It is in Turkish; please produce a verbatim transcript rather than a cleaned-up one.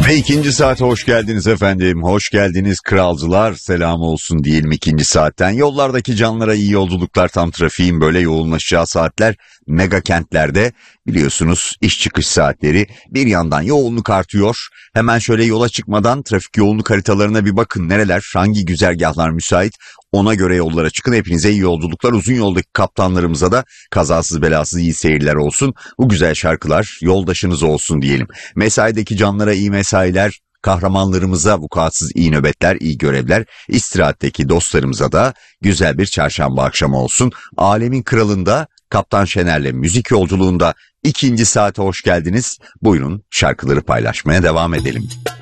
Ve ikinci saate hoş geldiniz efendim. Hoş geldiniz kralcılar. Selam olsun diyelim ikinci saatten. Yollardaki canlara iyi yolculuklar, tam trafiğin böyle yoğunlaşacağı saatler. Mega kentlerde biliyorsunuz iş çıkış saatleri, bir yandan yoğunluk artıyor. Hemen şöyle yola çıkmadan trafik yoğunluk haritalarına bir bakın. Nereler, hangi güzergahlar müsait? Ona göre yollara çıkın. Hepinize iyi yolculuklar. Uzun yoldaki kaptanlarımıza da kazasız belasız iyi seyirler olsun. Bu güzel şarkılar yoldaşınız olsun diyelim. Mesaideki canlara iyi mesailer, kahramanlarımıza vukuatsız iyi nöbetler, iyi görevler. İstirahatteki dostlarımıza da güzel bir çarşamba akşamı olsun. Alemin Kralı'nda Kaptan Şener'le müzik yolculuğunda ikinci saate hoş geldiniz. Buyurun şarkıları paylaşmaya devam edelim.